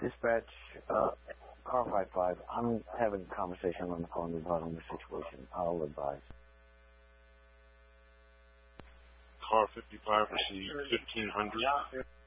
Dispatch, car 55. I'm having a conversation on the phone regarding the situation. I'll advise. Car 55 received 1500.